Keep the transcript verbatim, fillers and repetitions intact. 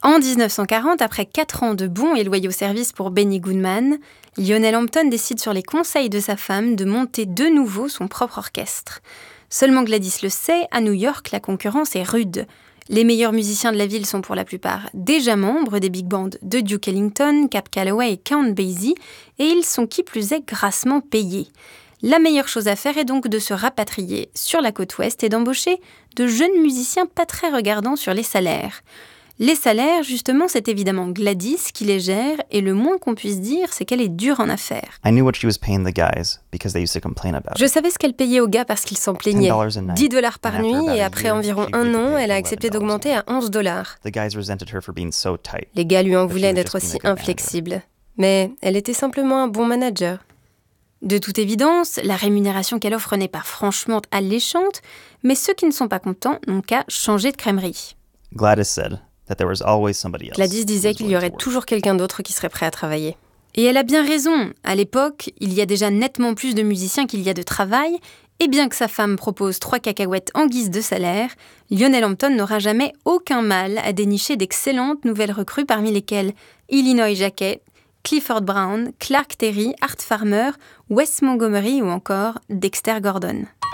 En dix-neuf cent quarante, après quatre ans de bons et loyaux services pour Benny Goodman, Lionel Hampton décide sur les conseils de sa femme de monter de nouveau son propre orchestre. Seulement Gladys le sait, à New York, la concurrence est rude. Les meilleurs musiciens de la ville sont pour la plupart déjà membres des big bands de Duke Ellington, Cab Calloway et Count Basie, et ils sont qui plus est grassement payés. La meilleure chose à faire est donc de se rapatrier sur la côte ouest et d'embaucher de jeunes musiciens pas très regardants sur les salaires. Les salaires, justement, c'est évidemment Gladys qui les gère, et le moins qu'on puisse dire, c'est qu'elle est dure en affaires. I knew what she was paying the guys because they used to complain about Je it. savais ce qu'elle payait aux gars parce qu'ils s'en plaignaient. dix dollars par And after nuit, about et a après year, environ she un agreed to an, pay elle a accepté eleven dollars d'augmenter à onze dollars. The guys resented her for being so tight. Les gars lui en But she voulaient was d'être just aussi being a good inflexible. Mais elle était simplement un bon manager. De toute évidence, la rémunération qu'elle offre n'est pas franchement alléchante, mais ceux qui ne sont pas contents n'ont qu'à changer de crèmerie. Gladys said that there was always somebody else. Gladys who disait was qu'il y willing aurait to work. toujours quelqu'un d'autre qui serait prêt à travailler. Et elle a bien raison. À l'époque, il y a déjà nettement plus de musiciens qu'il y a de travail, et bien que sa femme propose trois cacahuètes en guise de salaire, Lionel Hampton n'aura jamais aucun mal à dénicher d'excellentes nouvelles recrues parmi lesquelles Illinois Jacquet, Clifford Brown, Clark Terry, Art Farmer, Wes Montgomery ou encore Dexter Gordon.